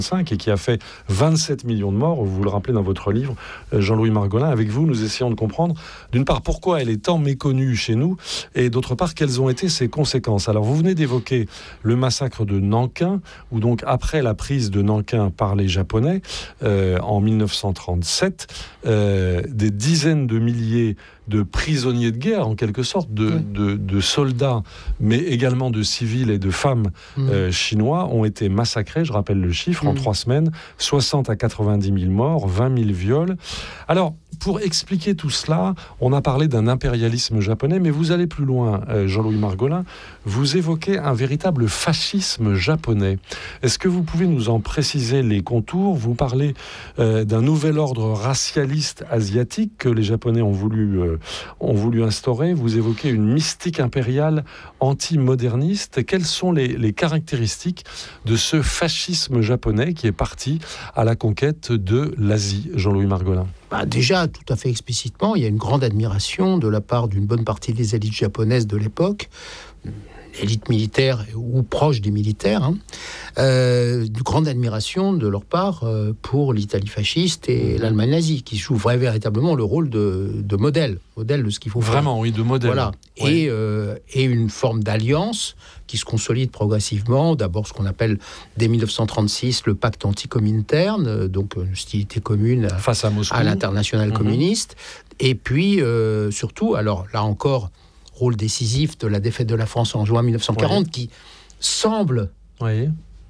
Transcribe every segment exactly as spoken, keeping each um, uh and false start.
et qui a fait vingt-sept millions de morts, vous le rappelez dans votre livre, Jean-Louis Margolin. Avec vous, nous essayons de comprendre, d'une part, pourquoi elle est tant méconnue chez nous, et d'autre part, quelles ont été ses conséquences. Alors, vous venez d'évoquer le massacre de Nankin, où donc, après la prise de Nankin par les Japonais, euh, en dix-neuf cent trente-sept, euh, des dizaines de milliers de prisonniers de guerre, en quelque sorte, de, oui. de, de soldats, mais également de civils et de femmes mmh. euh, chinois, ont été massacrés, je rappelle le chiffre, mmh. en trois semaines, soixante à quatre-vingt-dix mille morts, vingt mille viols. Alors, pour expliquer tout cela, on a parlé d'un impérialisme japonais, mais vous allez plus loin, euh, Jean-Louis Margolin, vous évoquez un véritable fascisme japonais. Est-ce que vous pouvez nous en préciser les contours ? Vous parlez euh, d'un nouvel ordre racialiste asiatique que les Japonais ont voulu, euh, ont voulu instaurer. Vous évoquez une mystique impériale anti-moderniste. Quelles sont les, les caractéristiques de ce fascisme japonais qui est parti à la conquête de l'Asie, Jean-Louis Margolin ? Bah déjà, tout à fait explicitement, il y a une grande admiration de la part d'une bonne partie des élites japonaises de l'époque, élites militaires ou proches des militaires, hein, euh, une grande admiration de leur part euh, pour l'Italie fasciste et mmh. l'Allemagne nazie, qui jouent vrai, véritablement le rôle de, de modèle, modèle de ce qu'il faut faire. Vraiment, oui, de modèle. Voilà. Oui. Et, euh, et une forme d'alliance qui se consolide progressivement. D'abord, ce qu'on appelle, dès dix-neuf cent trente-six, le pacte anti-comintern, donc une hostilité commune à, face à Moscou, à l'international mmh. communiste. Et puis, euh, surtout, alors là encore, rôle décisif de la défaite de la France en juin dix-neuf cent quarante, oui. qui semble oui.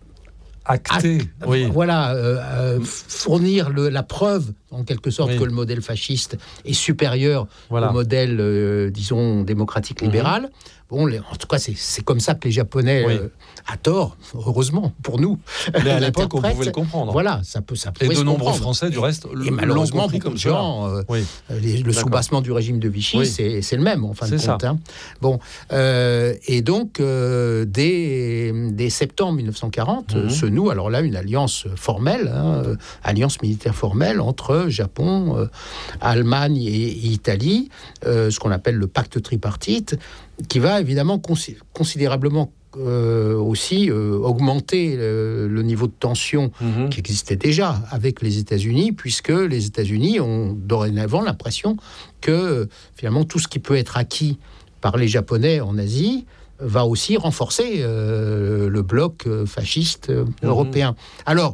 acter, act, oui. voilà, euh, euh, fournir le, la preuve, en quelque sorte, oui. que le modèle fasciste est supérieur voilà. au modèle, euh, disons, démocratique libéral. Mm-hmm. Bon, les, en tout cas, c'est, c'est comme ça que les Japonais, oui. euh, à tort, heureusement pour nous, mais à l'époque, on pouvait le comprendre. Voilà, ça peut, ça et de se nombreux comprendre. Français, du reste, et, et malheureusement, beaucoup comme de gens, euh, oui. les, le D'accord. soubassement du régime de Vichy, oui. c'est, c'est le même, en fin c'est de compte. Hein. Bon, euh, et donc, euh, dès, dès septembre dix-neuf cent quarante, mm-hmm. se noue, alors là, une alliance formelle, hein, euh, alliance militaire formelle entre Japon, euh, Allemagne et, et Italie, euh, ce qu'on appelle le pacte tripartite, qui va évidemment consi- considérablement euh, aussi euh, augmenter le, le niveau de tension mmh. qui existait déjà avec les États-Unis, puisque les États-Unis ont dorénavant l'impression que finalement tout ce qui peut être acquis par les Japonais en Asie va aussi renforcer euh, le bloc fasciste euh, mmh. européen. Alors,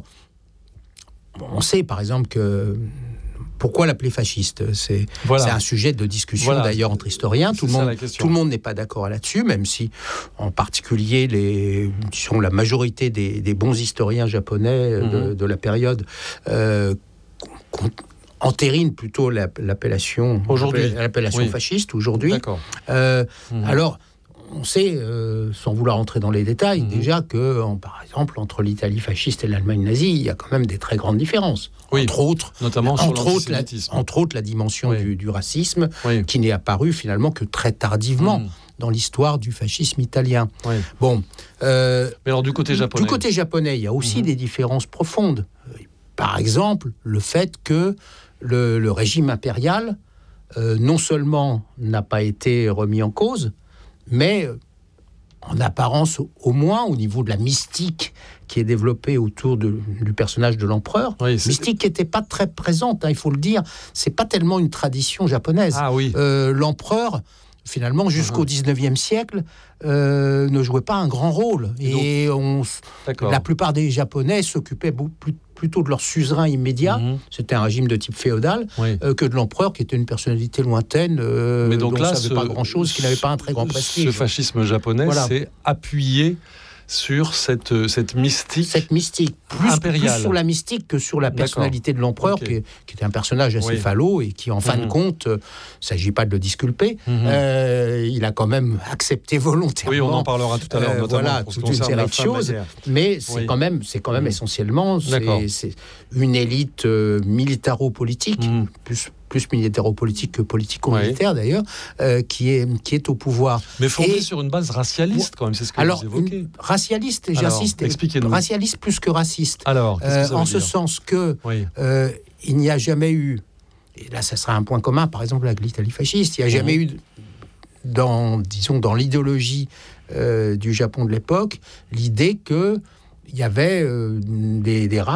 on sait par exemple que pourquoi l'appeler fasciste ? C'est, voilà. c'est un sujet de discussion voilà. d'ailleurs entre historiens. Tout le, monde, tout le monde n'est pas d'accord là-dessus, même si en particulier les, disons, la majorité des, des bons historiens japonais mmh. de, de la période euh, entérinent plutôt la, l'appellation, aujourd'hui. l'appellation oui. fasciste aujourd'hui. D'accord. Euh, mmh. Alors, on sait, euh, sans vouloir entrer dans les détails, mmh. déjà que, en, par exemple, entre l'Italie fasciste et l'Allemagne nazie, il y a quand même des très grandes différences. Oui, entre autres, notamment entre sur autres, la, l'antisémitisme. entre autres, la dimension oui. du, du racisme, oui. qui n'est apparue finalement que très tardivement mmh. dans l'histoire du fascisme italien. Oui. Bon, euh, mais alors du côté japonais, du côté japonais, il y a aussi mmh. des différences profondes. Par exemple, le fait que le, le régime impérial, euh, non seulement n'a pas été remis en cause, mais en apparence au moins au niveau de la mystique qui est développée autour de, du personnage de l'empereur, oui, mystique qui n'était pas très présente, hein, il faut le dire, c'est pas tellement une tradition japonaise. Ah, oui. euh, l'empereur, finalement, jusqu'au dix-neuvième siècle, euh, ne jouait pas un grand rôle. Et, Et on, la plupart des Japonais s'occupaient beaucoup plus plutôt de leur suzerain immédiat, mmh. c'était un régime de type féodal, oui. euh, que de l'empereur, qui était une personnalité lointaine, euh, mais donc dont là, on ne savait ce, pas grand-chose, qui n'avait pas un très grand prestige. Ce fascisme japonais voilà. s'est appuyé sur cette, cette mystique cette mystique, plus, impériale. Plus sur la mystique que sur la personnalité D'accord. de l'empereur, okay. qui, qui était un personnage assez oui. falot, et qui, en fin mmh. de compte, il euh, ne s'agit pas de le disculper, mmh. euh, il a quand même accepté volontairement... Oui, on en parlera tout à l'heure, euh, notamment voilà, pour toute une série de choses, mais c'est, oui. quand même, c'est quand même mmh. essentiellement c'est, c'est une élite euh, militaro-politique, mmh. plus... plus militaro-politique que politico-militaire, ouais. d'ailleurs, euh, qui, est, qui est au pouvoir. Mais fondé et, sur une base racialiste, quand même, c'est ce que alors, vous évoquez. Racialiste, j'insiste, expliquez-nous. Racialiste plus que raciste. Alors, qu'est-ce que ça veut euh, En dire ce sens que oui. euh, il n'y a jamais eu, et là, ça sera un point commun, par exemple, avec l'Italie fasciste, il n'y a jamais mmh. eu, dans, disons, dans l'idéologie euh, du Japon de l'époque, l'idée qu'il y avait euh, des, des races